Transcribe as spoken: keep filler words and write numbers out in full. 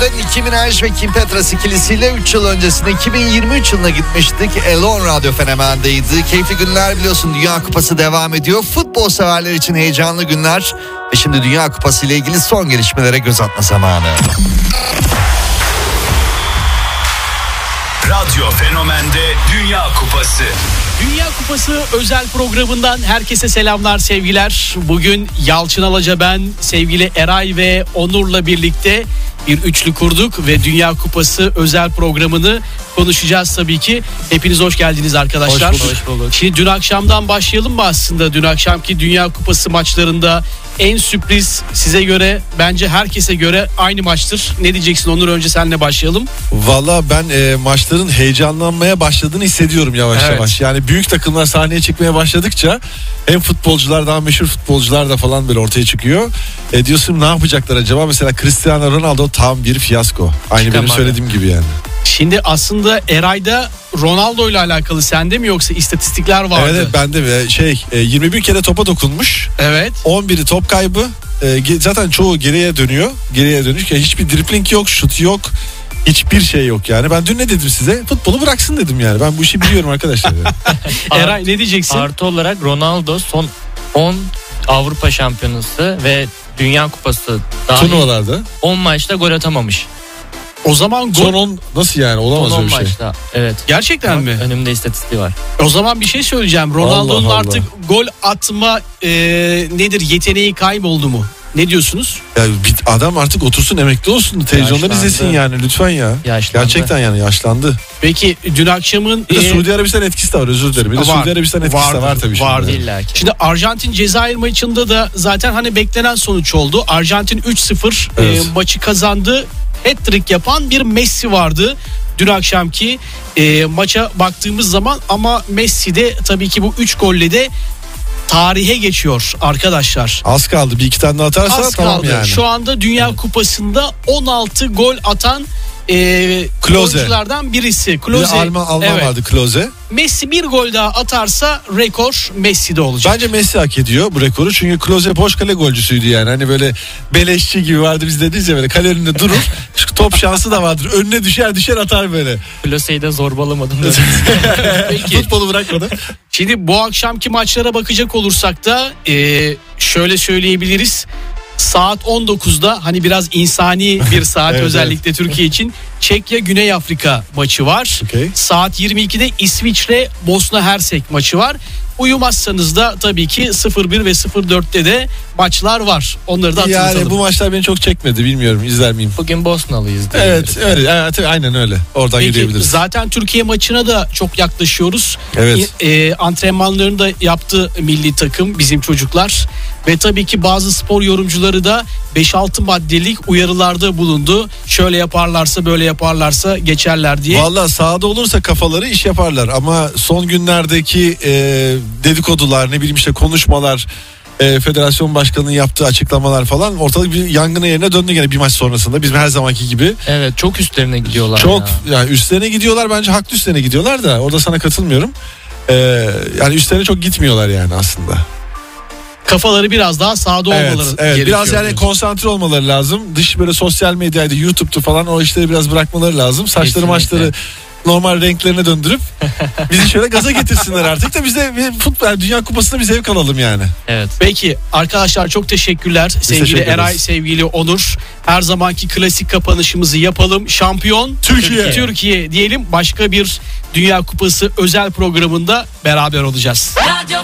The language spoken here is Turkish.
Yılın Nicki Minaj ve Kim Petras ikilisiyle üç yıl öncesinde iki bin yirmi üç yılına gitmiştik. Elon Radyo Fenomen'deydi. Keyifli günler, biliyorsun Dünya Kupası devam ediyor. Futbol severler için heyecanlı günler. Ve şimdi Dünya Kupası ile ilgili son gelişmelere göz atma zamanı. Radyo Fenomen'de Dünya Kupası. Dünya Kupası özel programından herkese selamlar, sevgiler. Bugün Yalçın Alaca, ben, sevgili Eray ve Onur'la birlikte bir üçlü kurduk ve Dünya Kupası özel programını konuşacağız tabii ki. Hepiniz hoş geldiniz arkadaşlar. Hoş bulduk, hoş bulduk. Şimdi dün akşamdan başlayalım mı aslında? Dün akşamki Dünya Kupası maçlarında en sürpriz size göre, bence herkese göre aynı maçtır. Ne diyeceksin Onur? Önce seninle başlayalım. Valla ben e, maçların heyecanlanmaya başladığını hissediyorum yavaş Evet. yavaş. Yani büyük takımlar sahneye çıkmaya başladıkça hem futbolcular, daha meşhur futbolcular da falan böyle ortaya çıkıyor. E, diyorsun ne yapacaklar acaba? Mesela Cristiano Ronaldo tam bir fiyasko. Aynı Çıkamadı. benim söylediğim gibi yani. Şimdi aslında Eray'da Ronaldo ile alakalı sende mi yoksa istatistikler vardı? Evet, bende de şey e, yirmi bir kere topa dokunmuş. Evet. on biri top kaybı. E, ge- zaten çoğu geriye dönüyor. Geriye dönüş. Yani hiçbir dribling yok, şut yok. Hiçbir şey yok yani. Ben dün ne dedim size? Futbolu bıraksın dedim yani. Ben bu işi biliyorum arkadaşlar. Eray ne diyeceksin? Artı olarak Ronaldo son on Avrupa Şampiyonası ve Dünya Kupası dahil Turnuvalarda. on maçta gol atamamış. O zaman gol... Son on nasıl yani? Olamaz Son on öyle bir şey. maçta. Evet. Gerçekten mi? Önümde istatistiği var. O zaman bir şey söyleyeceğim. Ronaldo'nun Allah Allah. artık gol atma e, nedir, yeteneği kayboldu mu? Ne diyorsunuz? Ya bir adam artık otursun, emekli olsun. Televizyonda Yaşlandı. izlesin yani lütfen ya. Yaşlandı. Gerçekten yani yaşlandı. Peki dün akşamın... Bir de e, Suudi Arabistan etkisi de var, özür dilerim. Bir de Var. Suudi Arabistan etkisi Vardır, de var tabii şimdi. vardır. İlla ki. Şimdi Arjantin Cezayir maçında da zaten hani beklenen sonuç oldu. Arjantin üç sıfır Evet. e, maçı kazandı. Hat-trick yapan bir Messi vardı dün akşamki e, maça baktığımız zaman, ama Messi de tabii ki bu üç golle de tarihe geçiyor arkadaşlar. Az kaldı, bir iki tane daha atarsa Az tamam kaldı. yani. Şu anda Dünya Kupası'nda on altı gol atan e, Klose. oyunculardan birisi. Bir de Klose. Alman, Alman Evet. vardı, Klose. Messi bir gol daha atarsa rekor Messi'de olacak. Bence Messi hak ediyor bu rekoru. Çünkü Klose boş kale golcüsüydü yani. Hani böyle beleşçi gibi vardı, biz dediniz ya, böyle kale önünde durur. Şu top şansı da vardır. Önüne düşer düşer atar böyle. Klose'yi de zorbalamadım. Peki. Futbolu bırakmadı. Şimdi bu akşamki maçlara bakacak olursak da e, şöyle söyleyebiliriz. Saat on dokuzda hani biraz insani bir saat Evet, özellikle Türkiye için Çekya Güney Afrika maçı var. Okay. Saat yirmi ikide İsviçre Bosna Hersek maçı var. Uyumazsanız da tabii ki sıfır bir ve sıfır dörtte de maçlar var. Onları da hatırlatalım. Yani bu maçlar beni çok çekmedi, bilmiyorum, izler miyim? Bugün Bosnalıyız. diye. Evet, öyle, evet, aynen öyle. Oradan Peki, yürüyebiliriz. zaten Türkiye maçına da çok yaklaşıyoruz. Evet. E, e, antrenmanlarını da yaptı milli takım, bizim çocuklar. Ve tabii ki bazı spor yorumcuları da beş altı maddelik uyarılarda bulundu. Şöyle yaparlarsa, böyle yaparlarsa geçerler diye. Vallahi sahada olursa kafaları iş yaparlar, ama son günlerdeki e, dedikodular, ne bileyim işte konuşmalar, e, federasyon başkanının yaptığı açıklamalar falan, ortalık bir yangına yerine döndü gene bir maç sonrasında, bizim her zamanki gibi. Evet, çok üstlerine gidiyorlar. Çok ya. yani üstlerine gidiyorlar, bence haklı üstlerine gidiyorlar da, orada sana katılmıyorum. E, yani üstlerine çok gitmiyorlar yani aslında. Kafaları biraz daha sahada Evet, olmaları evet. gerekiyor. Biraz yani diyorsun. konsantre olmaları lazım. Dış böyle sosyal medyaydı, YouTube'tu falan, o işleri biraz bırakmaları lazım. Saçları Kesinlikle. maçları normal renklerine döndürüp bizi şöyle gaza getirsinler artık da biz de bir futbol, Dünya Kupası'na bir zevk alalım yani. Evet. Peki arkadaşlar, çok teşekkürler. Sevgili teşekkür ederiz. Eray, sevgili Onur. Her zamanki klasik kapanışımızı yapalım. Şampiyon Türkiye. Türkiye diyelim. Başka bir Dünya Kupası özel programında beraber olacağız. Radyo